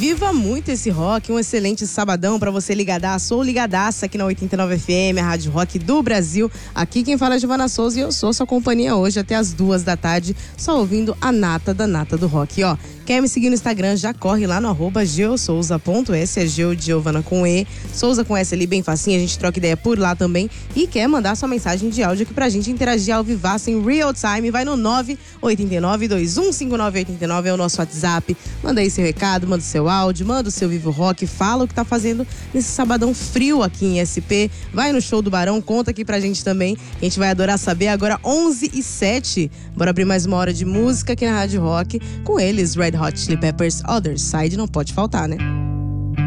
Viva muito esse rock, um excelente sabadão pra você ligadaço ou ligadaça aqui na 89 FM, a Rádio Rock do Brasil. Aqui quem fala é Giovana Souza e eu sou sua companhia hoje até as 2 da tarde, só ouvindo a nata da nata do rock, ó. Quer me seguir no Instagram, já corre lá no @geosouza.s, é Geo de Giovana com E, Souza com S ali, bem facinho, a gente troca ideia por lá também. E quer mandar sua mensagem de áudio aqui pra gente interagir ao vivaço em real time, vai no 989-215989, é o nosso WhatsApp. Manda aí seu recado, manda o seu áudio, manda o seu Vivo Rock, fala o que tá fazendo nesse sabadão frio aqui em SP. Vai no show do Barão, conta aqui pra gente também, a gente vai adorar saber. Agora 11h07, bora abrir mais uma hora de música aqui na Rádio Rock com eles, Red Hot Chili Peppers, Other Side, não pode faltar, né?